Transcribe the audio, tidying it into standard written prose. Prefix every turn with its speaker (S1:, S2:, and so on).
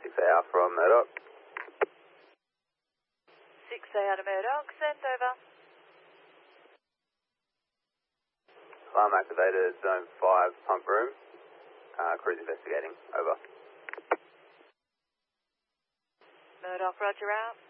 S1: 6AR from Murdoch.
S2: 6AR to Murdoch, send over.
S1: Alarm activated, zone 5, pump room. Cruise investigating, over.
S2: Murdoch, roger out.